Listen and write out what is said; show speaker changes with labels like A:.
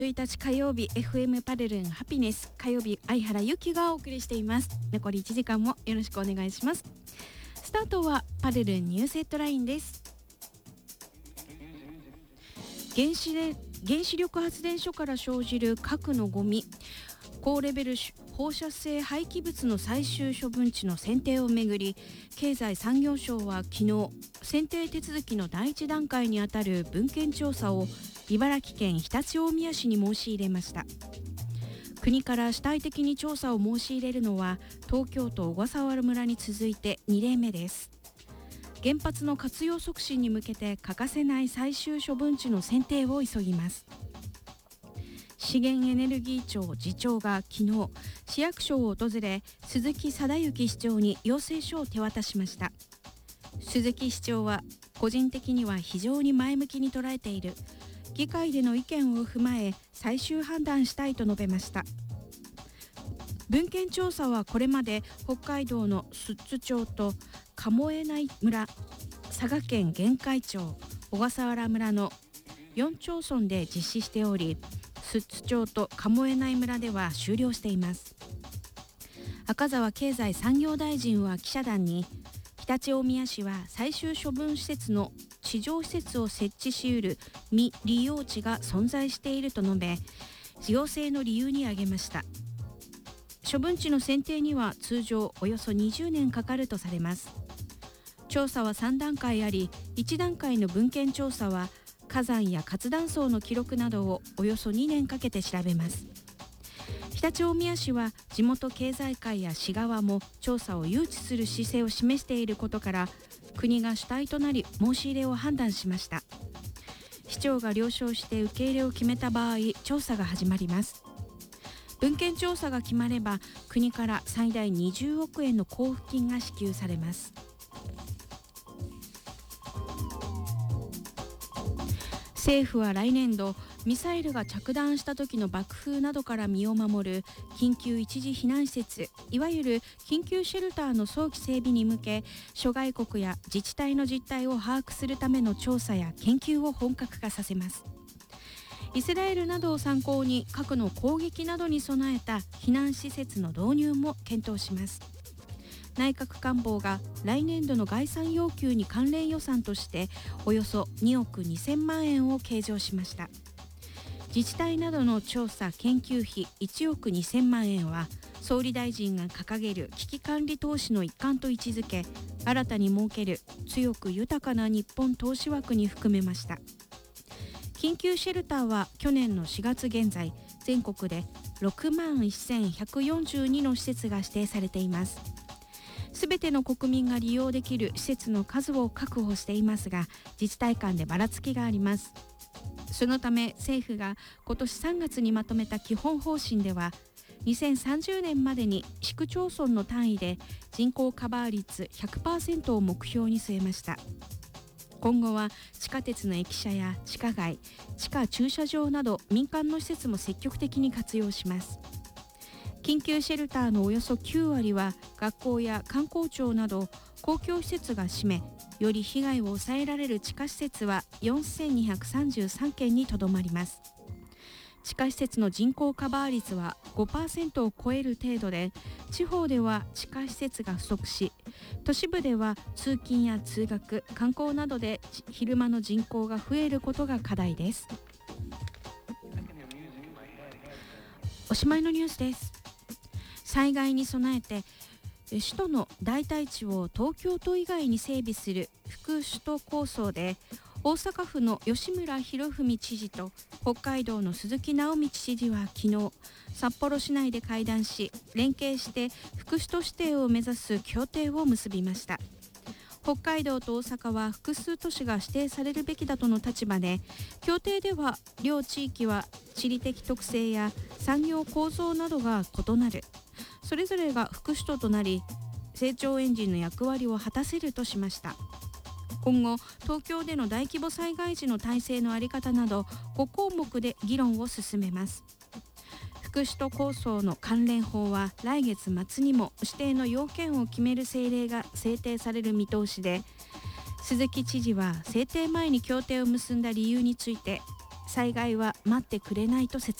A: 1日火曜日 FM パルルンハピネス、火曜日相原由紀がお送りしています。残り1時間もよろしくお願いします。スタートはパルルンニュースヘッドラインです。原子力発電所から生じる核のゴミ、高レベル放射性廃棄物の最終処分地の選定をめぐり、経済産業省は昨日選定手続きの第一段階にあたる文献調査を茨城県常陸大宮市に申し入れました。国から主体的に調査を申し入れるのは東京都小笠原村に続いて2例目です。原発の活用促進に向けて欠かせない最終処分地の選定を急ぎます。資源エネルギー庁次長が昨日市役所を訪れ、鈴木貞之市長に要請書を手渡しました。鈴木市長は、個人的には非常に前向きに捉えている、議会での意見を踏まえ最終判断したいと述べました。文献調査はこれまで北海道の寿都町と鴨江内村、佐賀県玄海町、小笠原村の4町村で実施しており、寿都町と鴨江内村では終了しています。赤澤経済産業大臣は記者団に、常陸大宮市は最終処分施設の地上施設を設置しうる未利用地が存在していると述べ、要請の理由に挙げました。処分地の選定には通常およそ20年かかるとされます。調査は3段階あり、1段階の文献調査は火山や活断層の記録などをおよそ2年かけて調べます。常陸大宮市は地元経済界や市側も調査を誘致する姿勢を示していることから、国が主体となり申し入れを判断しました。市長が了承して受け入れを決めた場合、調査が始まります。文献調査が決まれば、国から最大20億円の交付金が支給されます。政府は来年度、ミサイルが着弾した時の爆風などから身を守る緊急一時避難施設、いわゆる緊急シェルターの早期整備に向け、諸外国や自治体の実態を把握するための調査や研究を本格化させます。イスラエルなどを参考に核の攻撃などに備えた避難施設の導入も検討します。内閣官房が来年度の概算要求に関連予算としておよそ2億2000万円を計上しました。自治体などの調査研究費1億2000万円は総理大臣が掲げる危機管理投資の一環と位置づけ、新たに設ける強く豊かな日本投資枠に含めました。緊急シェルターは去年の4月現在、全国で6万1142の施設が指定されています。すべての国民が利用できる施設の数を確保していますが、自治体間でばらつきがあります。そのため政府が今年3月にまとめた基本方針では、2030年までに市区町村の単位で人口カバー率 100% を目標に据えました。今後は地下鉄の駅舎や地下街、地下駐車場など民間の施設も積極的に活用します。緊急シェルターのおよそ9割は学校や観光庁など公共施設が占め、より被害を抑えられる地下施設は4233件にとどまります。地下施設の人口カバー率は 5% を超える程度で、地方では地下施設が不足し、都市部では通勤や通学、観光などで昼間の人口が増えることが課題です。おしまいのニュースです。災害に備えて首都の代替地を東京都以外に整備する副首都構想で、大阪府の吉村洋文知事と北海道の鈴木直道知事は昨日、札幌市内で会談し、連携して副首都指定を目指す協定を結びました。北海道と大阪は複数都市が指定されるべきだとの立場で、協定では両地域は地理的特性や産業構造などが異なる、それぞれが副首都となり成長エンジンの役割を果たせるとしました。今後東京での大規模災害時の体制の在り方など5項目で議論を進めます。副首都構想の関連法は来月末にも指定の要件を決める政令が制定される見通しで、鈴木知事は制定前に協定を結んだ理由について、 災害は待ってくれないと説